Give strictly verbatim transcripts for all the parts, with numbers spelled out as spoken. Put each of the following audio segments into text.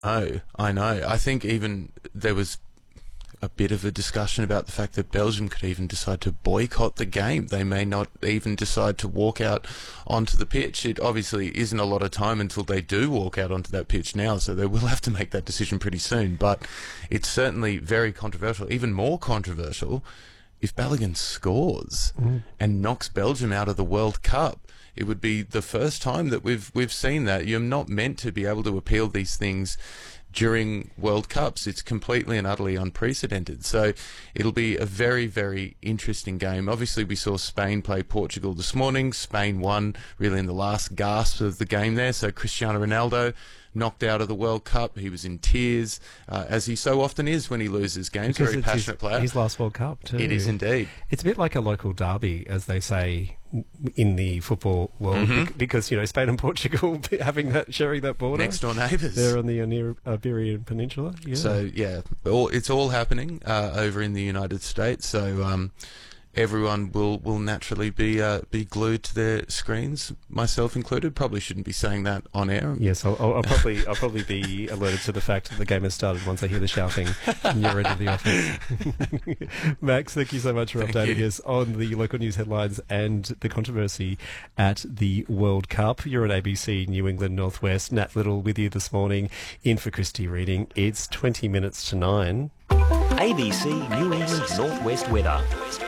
Oh, I know. I think even there was a bit of a discussion about the fact that Belgium could even decide to boycott the game. They may not even decide to walk out onto the pitch. It obviously isn't a lot of time until they do walk out onto that pitch now, so they will have to make that decision pretty soon. But it's certainly very controversial, even more controversial if Balogun scores mm. and knocks Belgium out of the World Cup. It would be the first time that we've we've seen that. You're not meant to be able to appeal these things during World Cups. It's completely and utterly unprecedented. So it'll be a very, very interesting game. Obviously, we saw Spain play Portugal this morning. Spain won really in the last gasp of the game there. So Cristiano Ronaldo knocked out of the World Cup. He was in tears, uh, as he so often is when he loses games. Because very passionate his, player. His last World Cup, too. It is indeed. It's a bit like a local derby, as they say in the football world, mm-hmm. because, you know, Spain and Portugal having that, sharing that border. Next door neighbours. They're on the Iberian Peninsula. Yeah. So, yeah, all, it's all happening uh, over in the United States. So, um, everyone will, will naturally be uh, be glued to their screens, myself included. Probably shouldn't be saying that on air. Yes, I'll, I'll, I'll probably I'll probably be alerted to the fact that the game has started once I hear the shouting from your end of the office. Max, thank you so much for Thank updating you. us on the local news headlines and the controversy at the World Cup. You're on A B C New England Northwest. Nat Little with you this morning, in for Christy Reading. It's twenty minutes to nine. A B C New England Northwest weather.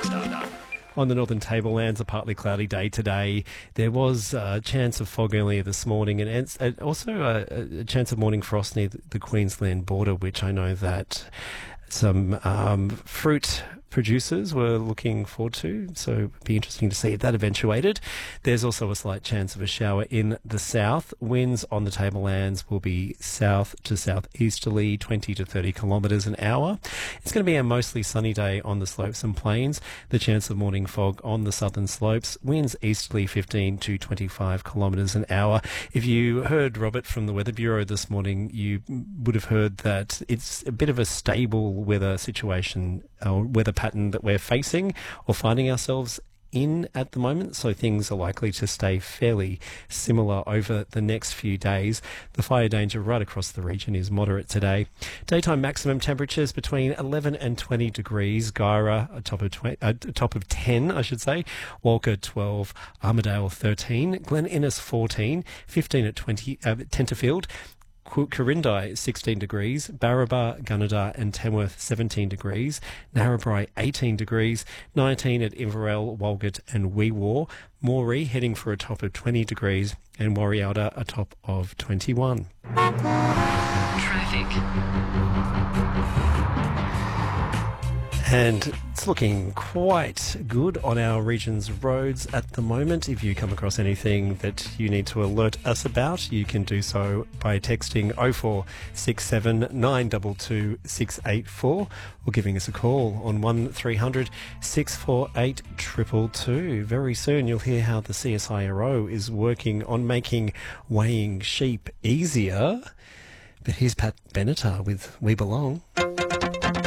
On the northern tablelands, a partly cloudy day today. There was a chance of fog earlier this morning, and also a, a chance of morning frost near the Queensland border, which I know that some um, fruit producers were looking forward to, so it'd be interesting to see if that eventuated. There's also a slight chance of a shower in the south. Winds on the tablelands will be south to southeasterly, twenty to thirty kilometres an hour. It's going to be a mostly sunny day on the slopes and plains. The chance of morning fog on the southern slopes. Winds easterly, fifteen to twenty-five kilometres an hour. If you heard Robert from the Weather Bureau this morning, you would have heard that it's a bit of a stable weather situation, or weather pattern that we're facing or finding ourselves in at the moment, so things are likely to stay fairly similar over the next few days. The fire danger right across the region is moderate today. Daytime maximum temperatures between eleven and twenty degrees. Gyra a top of twenty, uh, top of ten, I should say. Walker twelve, Armidale thirteen, Glen Innes fourteen, fifteen at twenty, uh, Tenterfield. Corindai sixteen degrees, Barraba, Gunnedah and Tamworth seventeen degrees, Narrabri eighteen degrees, nineteen at Inverell, Walgett and Wee Waa, Moree heading for a top of twenty degrees, and Warialda a top of twenty-one. Traffic. And it's looking quite good on our region's roads at the moment. If you come across anything that you need to alert us about, you can do so by texting oh four six seven nine two two six eight four or giving us a call on one three hundred six four eight two two two. Very soon you'll hear how the C S I R O is working on making weighing sheep easier. But here's Pat Benatar with We Belong.